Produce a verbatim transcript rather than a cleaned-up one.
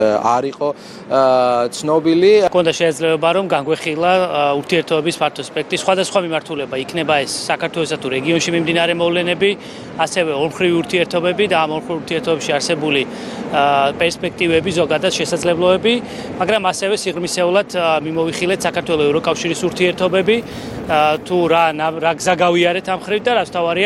არ იყო ცნობილი. Ჰქონდა შესაძლებლობა რომ განგვეხილა ურთიერთობების ფართო სპექტრი, სხვადასხვა მიმართულება იქნება ეს საქართველოსა თუ რეგიონში მიმდინარე მოვლენები, ასევე ორმხრივი ურთიერთობები და ამ ორმხრივ ურთიერთობებში არსებული პერსპექტივები, ზოგადად შესაძლებლობები, მაგრამ ასევე სიღრმისეულად მიმოვიხილეთ საქართველოს ევროკავშირის ურთიერთობები, თუ რა რა გზა გავიარეთ ამ ხრივ და რაც თავარია